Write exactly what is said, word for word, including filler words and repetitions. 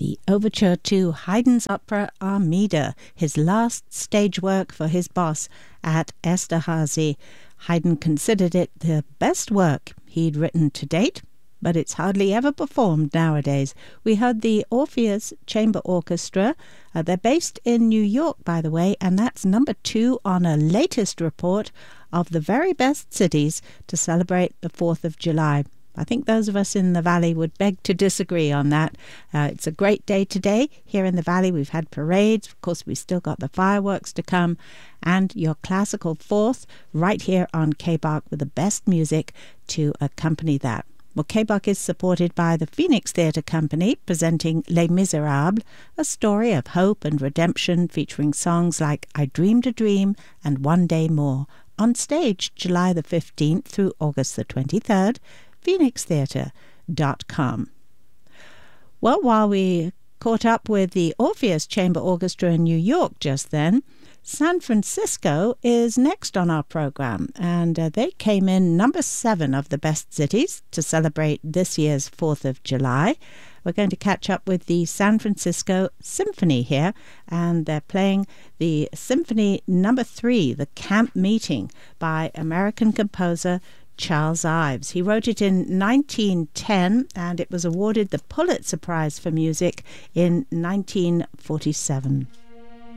the overture to Haydn's opera Armida, his last stage work for his boss at Esterhazy. Haydn considered it the best work he'd written to date, but it's hardly ever performed nowadays. We heard the Orpheus Chamber Orchestra. Uh, they're based in New York, by the way, and that's number two on a latest report of the very best cities to celebrate the fourth of July. I think those of us in the Valley would beg to disagree on that. Uh, it's a great day today. Here in the Valley, we've had parades. Of course, we've still got the fireworks to come. And your classical fourth right here on K B A C with the best music to accompany that. Well, K B A C is supported by the Phoenix Theatre Company, presenting Les Miserables, a story of hope and redemption featuring songs like I Dreamed a Dream and One Day More. On stage July the fifteenth through August the twenty-third, phoenix theatre dot com. Well, while we caught up with the Orpheus Chamber Orchestra in New York just then, San Francisco is next on our program, and uh, they came in number seven of the best cities to celebrate this year's fourth of July. We're going to catch up with the San Francisco Symphony here, and they're playing the Symphony number three, The Camp Meeting, by American composer Charles Ives. He wrote it in nineteen ten, and it was awarded the Pulitzer Prize for Music in nineteen forty-seven.